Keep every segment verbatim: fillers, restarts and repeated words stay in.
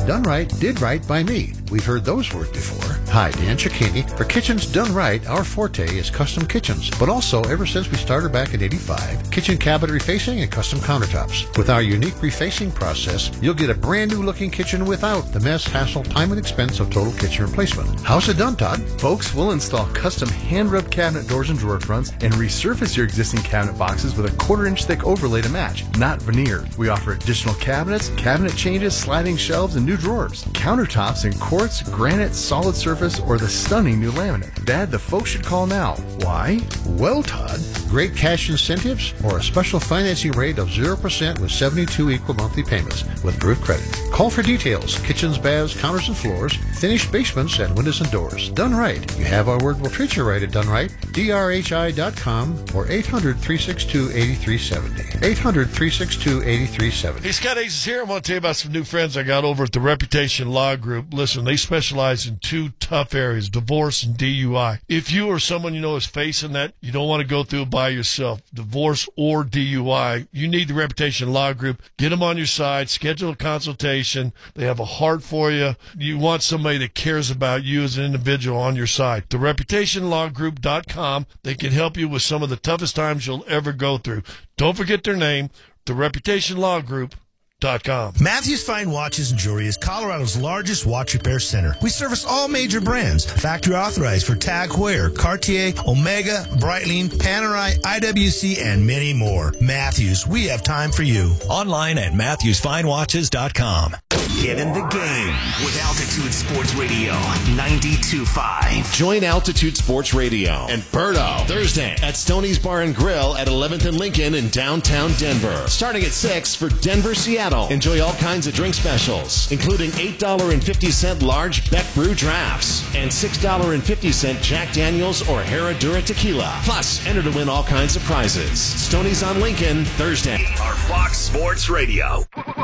Done right, did right by me. We've heard those words before. Hi, Dan Cicchini. For Kitchens Done Right, our forte is custom kitchens. But also, ever since we started back in eighty-five, kitchen cabinet refacing and custom countertops. With our unique refacing process, you'll get a brand new looking kitchen without the mess, hassle, time, and expense of total kitchen replacement. How's it done, Todd? Folks, we'll install custom hand-rubbed cabinet doors and drawer fronts and resurface your existing cabinet boxes with a quarter-inch thick overlay to match, not veneer. We offer additional cabinets, cabinet changes, sliding shelves, and new drawers. Countertops in quartz, granite, solid surface, or the stunning new laminate. Dad, the folks should call now. Why? Well, Todd, great cash incentives or a special financing rate of zero percent with seventy-two equal monthly payments with approved credit. Call for details. Kitchens, baths, counters, and floors, finished basements, and windows and doors. Done right. You have our word, we'll treat you right at Done Right. D R H I dot com or eight hundred, three six two, eight three seven zero. eight hundred, three six two, eight three seven zero. Hey, Scott Hayes is here. I want to tell you about some new friends I got over at the Reputation Law Group. Listen, they specialize in two tough areas, divorce and D U I. If you or someone you know is facing that, you don't want to go through it by yourself, divorce or D U I, you need the Reputation Law Group. Get them on your side. Schedule a consultation. They have a heart for you. You want somebody that cares about you as an individual on your side. the reputation law group dot com. They can help you with some of the toughest times you'll ever go through. Don't forget their name, the reputation law group dot com. Matthews Fine Watches and Jewelry is Colorado's largest watch repair center. We service all major brands, factory authorized for Tag Heuer, Cartier, Omega, Breitling, Panerai, I W C, and many more. Matthews, we have time for you. Online at matthews fine watches dot com. Get in the game with Altitude Sports Radio ninety-two point five. Join Altitude Sports Radio and Birdo Thursday at Stoney's Bar and Grill at eleventh and Lincoln in downtown Denver. Starting at six for Denver, Seattle. Enjoy all kinds of drink specials, including eight dollars and fifty cents large Beck Brew drafts and six dollars and fifty cents Jack Daniels or Herradura tequila. Plus, enter to win all kinds of prizes. Stoney's on Lincoln, Thursday. Our Fox Sports Radio.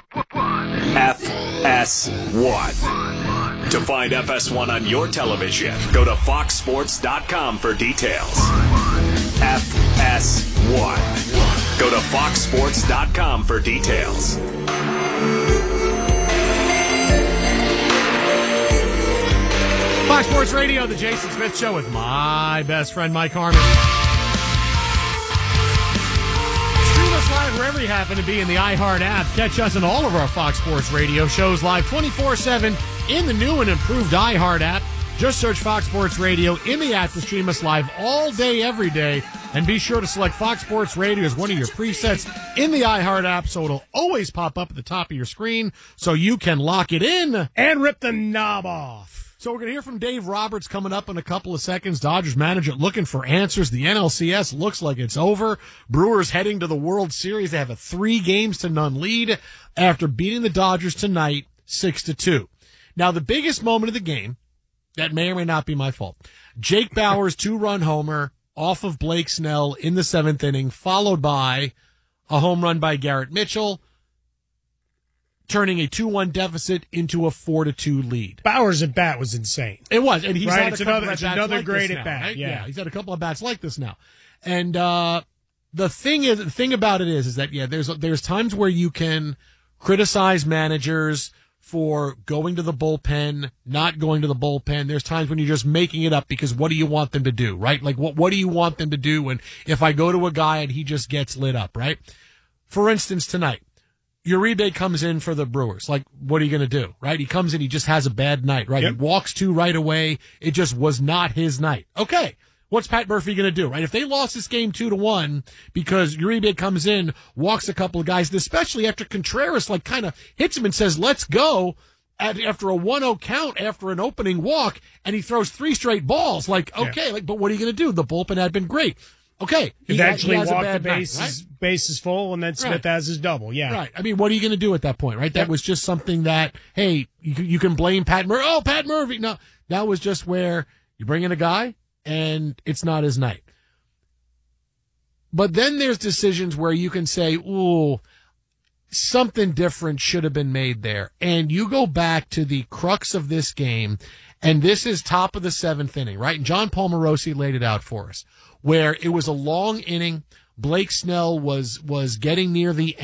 F S one. To find F S one on your television, go to fox sports dot com for details. F S one. Go to fox sports dot com for details. Fox Sports Radio, the Jason Smith Show with my best friend Mike Harmon. Stream us live wherever you happen to be in the iHeart app. Catch us in all of our Fox Sports Radio shows live twenty-four seven in the new and improved iHeart app. Just search Fox Sports Radio in the app to stream us live all day, every day. And be sure to select Fox Sports Radio as one of your presets in the iHeart app so it'll always pop up at the top of your screen so you can lock it in and rip the knob off. So we're going to hear from Dave Roberts coming up in a couple of seconds. Dodgers manager looking for answers. The N L C S looks like it's over. Brewers heading to the World Series. They have a three games to none lead after beating the Dodgers tonight six to two. Now, the biggest moment of the game, that may or may not be my fault, Jake Bauers' two-run homer off of Blake Snell in the seventh inning, followed by a home run by Garrett Mitchell, turning a two one deficit into a four to two lead. Bauers' at bat was insane. It was, and he's right? had it's a couple another, of it's bats another like great this at now, bat. right? Yeah. yeah, he's had a couple of bats like this now. And uh, the thing is, the thing about it is, is that yeah, there's there's times where you can criticize managers for going to the bullpen, not going to the bullpen. There's times when you're just making it up because what do you want them to do, right? Like, what what do you want them to do? And if I go to a guy and he just gets lit up, right? For instance, tonight, Uribe comes in for the Brewers. Like, what are you going to do, right? He comes in, he just has a bad night, right? Yep. He walks to right away. It just was not his night. Okay. What's Pat Murphy going to do, right? If they lost this game two to one because Uribe comes in, walks a couple of guys, and especially after Contreras like kind of hits him and says, let's go, at, after a one oh count, after an opening walk, and he throws three straight balls. Like, okay, yeah. like, but what are you going to do? The bullpen had been great. Okay. He Eventually walked the bases, night, right? bases full, and then Smith right. has his double. Yeah. Right. I mean, what are you going to do at that point, right? That yep. was just something that, hey, you, you can blame Pat Murphy. Oh, Pat Murphy. No, that was just where you bring in a guy, and it's not his night. But then there's decisions where you can say, ooh, something different should have been made there. And you go back to the crux of this game, and this is top of the seventh inning, right? And John Palmarosi laid it out for us, where it was a long inning. Blake Snell was was getting near the